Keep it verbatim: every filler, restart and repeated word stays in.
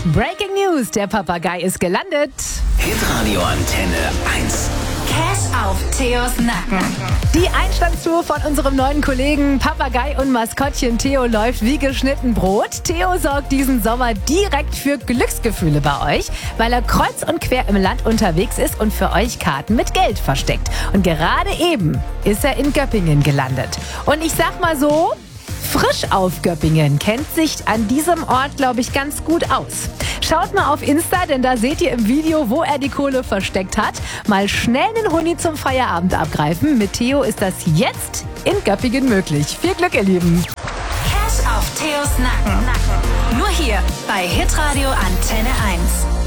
Breaking News, der Papagei ist gelandet. Hitradio Antenne eins. Cash auf Theos Nacken. Die Einstandstour von unserem neuen Kollegen Papagei und Maskottchen Theo läuft wie geschnitten Brot. Theo sorgt diesen Sommer direkt für Glücksgefühle bei euch, weil er kreuz und quer im Land unterwegs ist und für euch Karten mit Geld versteckt. Und gerade eben ist er in Göppingen gelandet. Und ich sag mal so, Frisch auf Göppingen kennt sich an diesem Ort, glaube ich, ganz gut aus. Schaut mal auf Insta, denn da seht ihr im Video, wo er die Kohle versteckt hat. Mal schnell einen Huni zum Feierabend abgreifen. Mit Theo ist das jetzt in Göppingen möglich. Viel Glück, ihr Lieben. Cash auf Theos Nacken. Nur hier bei Hitradio Antenne eins.